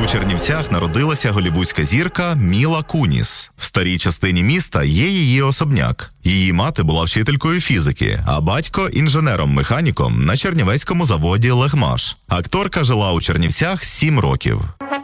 Чернівцях народилася голлівудська зірка Міла Куніс. В старій частині міста є її особняк. Її мати була вчителькою фізики, а батько – інженером-механіком на чернівецькому заводі «Легмаш». Акторка жила у Чернівцях 7 років.